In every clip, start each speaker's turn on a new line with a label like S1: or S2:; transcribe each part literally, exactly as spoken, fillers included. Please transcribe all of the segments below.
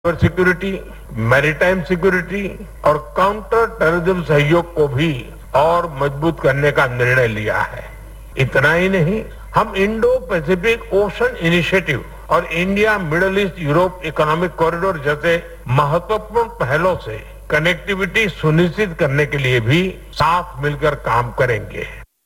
S1: Security, maritime security और counter terrorism सहयोग को भी और मजबूत करने का निर्णय लिया है। इतना ही नहीं, हम इंडो पैसिफिक ओशन इनिशिएटिव और India middle east Europe economic corridor जैसे महत्वपूर्ण पहलों से कनेक्टिविटी सुनिश्चित करने के लिए भी साथ मिलकर काम करेंगे।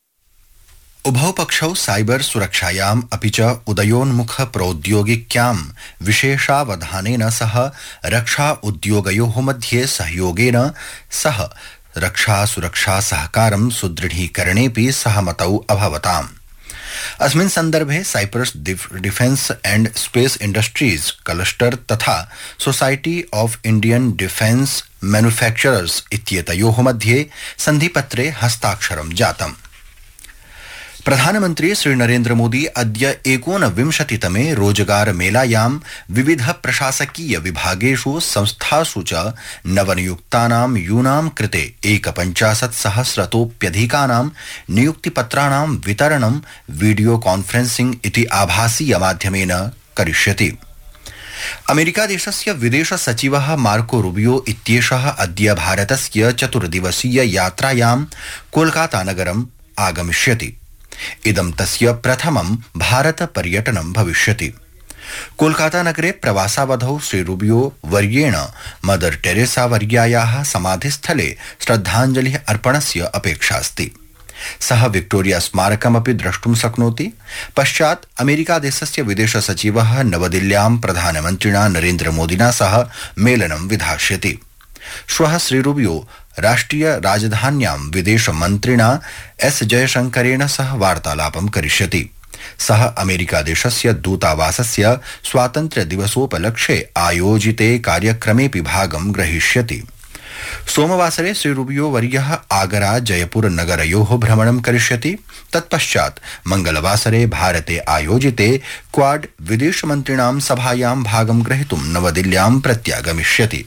S2: उभौ पक्षौ साइबर सुरक्षायाम् अपि च उदयोन्मुख प्रौद्योगिक्यां विशेषावधानेन सह रक्षा उद्योगयोः मध्ये सहयोगेन सह रक्षा सुरक्षा सहकारं सुदृढीकरणेऽपि सहमतौ अभवताम्। अस्मिन् सन्दर्भे Cyprus defence and space industries cluster तथा society of Indian defence manufacturers इत्येतयोः मध्ये सन्धिपत्रे हस्ताक्षरं जातम्। प्रधानमन्त्री श्री नरेन्द्र मोदी अद्य एकोनविंशतितमे रोजगार मेलायां विविध प्रशासकीय विभागेषु संस्थासु च नवनियुक्तानां यूनां कृते एकपञ्चाशत् सहस्रतोऽप्यधिकानां नियुक्तिपत्राणां वितरणं वीडियो कॉन्फ्रेंसिंग इति आभासीय माध्यमेन करिष्यति। अमेरिकादेशस्य विदेश सचिवः मार्को रूबियो इत्येषः अद्य भारतस्य चतुर्दिवसीय यात्रायां कोलकाता नगरम् आगमिष्यति। इदं तस्य प्रथमं भारत पर्यटनं भविष्यति। कोलकाता नगरे प्रवासावधौ श्री रूबियो वर्येण मदर टेरेसा वर्यायाः समाधिस्थले श्रद्धाञ्जलिः अर्पणस्य अपेक्षास्ति। सः विक्टोरिया स्मारकमपि द्रष्टुं शक्नोति। पश्चात् अमेरिकादेशस्य विदेश सचिवः नवदिल्ल्यां प्रधानमन्त्रिणा नरेन्द्र मोदिना सह मेलनं विधास्यति। श्वः श्री रूबियो राष्ट्रिय राजधान्यां विदेश मन्त्रिणा एस जयशंकरेण सह वार्तालापं करिष्यति। सः अमेरिकादेशस्य दूतावासस्य स्वातन्त्र्य दिवसोपलक्ष्ये आयोजिते कार्यक्रमेऽपि भागं ग्रहीष्यति। सोमवासरे श्री रूबियो वर्यः आगरा जयपुर नगरयोः भ्रमणं करिष्यति। तत्पश्चात् मंगलवासरे भारते आयोजिते क्वाड विदेशमन्त्रिणां सभायां भागं ग्रहीतुं नवदिल्ल्यां प्रत्यागमिष्यति।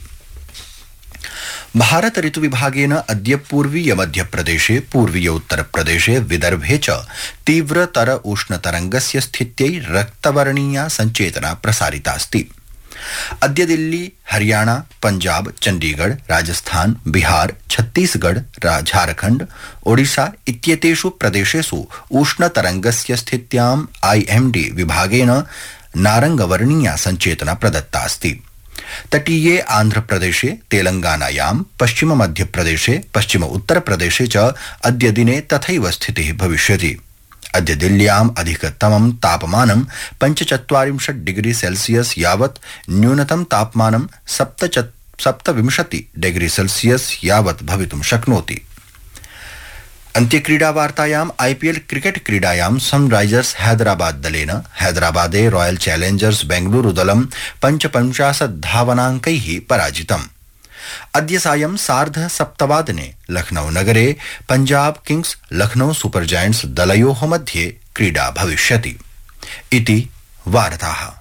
S2: भारत ऋतु विभागेन अद्य पूर्वीय मध्यप्रदेशे पूर्वीय उत्तरप्रदेशे विदर्भे च तीव्रतर उष्णतरंगस्य स्थित्यै रक्तवर्णीया संचेतना प्रसारितास्ति। अद्य दिल्ली, हरियाणा, पंजाब, चंडीगढ़, राजस्थान, बिहार, छत्तीसगढ़, झारखंड, ओडिशा इत्येतेषु प्रदेशेषु उष्णतरंगस्य स्थित्याम् आईएमडी विभागेन नारंगवर्णीया संचेतना प्रदत्ता अस्ति। तटीये आंध्रप्रदेशे, तेलंगानायां, पश्चिम मध्यप्रदेशे, पश्चिम उत्तरप्रदेशे च अद्य दिने तथैव स्थितिः भविष्यति। अद्य दिल्ल्याम् अधिकतमं तापमानं पञ्चचत्वारिंशत् डिग्री सेल्सियस यावत्, न्यूनतम तापमानं सप्तविंशति डिग्री सेल्सियस यावत् भवितुं शक्नोति। अन्त्यक्रीडावार्तायाम् आईपीएल क्रिकेट क्रीडायां सनराइजर्स हैदराबाद दलेन हैदराबादे रॉयल चैलेंजर्स बेंगलुरु दलं पञ्चपञ्चाशत् धावनाङ्कैः पराजितम्। अद्य सायं सार्ध सप्तवादने लखनऊ नगरे Punjab Kings Lucknow super giants दलयोः मध्ये क्रीडा भविष्यति। इति वार्ताः।